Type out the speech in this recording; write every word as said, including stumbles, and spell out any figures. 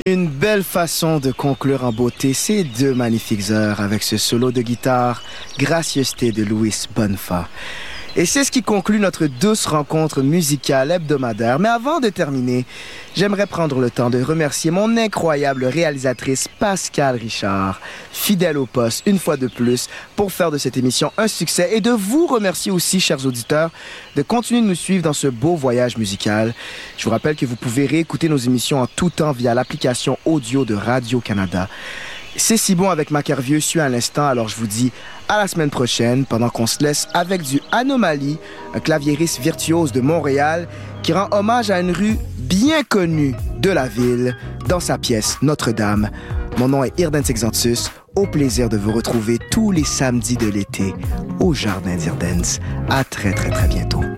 Une belle façon de conclure en beauté ces deux magnifiques heures avec ce solo de guitare, Gracieuseté de Luis Bonfa. Et c'est ce qui conclut notre douce rencontre musicale hebdomadaire. Mais avant de terminer, j'aimerais prendre le temps de remercier mon incroyable réalisatrice Pascale Richard, fidèle au poste une fois de plus, pour faire de cette émission un succès et de vous remercier aussi, chers auditeurs, de continuer de nous suivre dans ce beau voyage musical. Je vous rappelle que vous pouvez réécouter nos émissions en tout temps via l'application audio de Radio-Canada. C'est si bon avec Macarvieux suit à l'instant, alors je vous dis à la semaine prochaine, pendant qu'on se laisse avec du Anomaly, un claviériste virtuose de Montréal qui rend hommage à une rue bien connue de la ville dans sa pièce Notre-Dame. Mon nom est Irden Sexantus, au plaisir de vous retrouver tous les samedis de l'été au Jardin d'Irdens. À très très très bientôt.